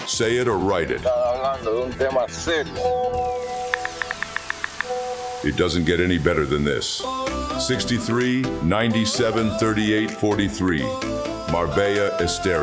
Say it or write it. Estás hablando de un tema serio. It doesn't get any better than this. 63 97 38 43. Marbella Estéreo.